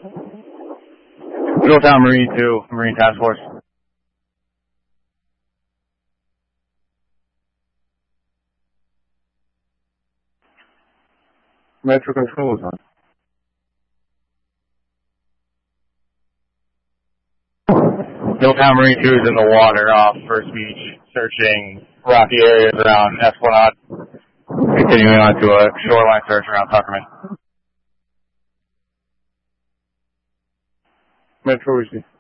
Middletown Marine 2, Marine Task Force. Metro Control is on. Middletown Marine 2 is in the water off First Beach, searching rocky areas around Esplanade, continuing on to a shoreline search around Tuckerman. Metro is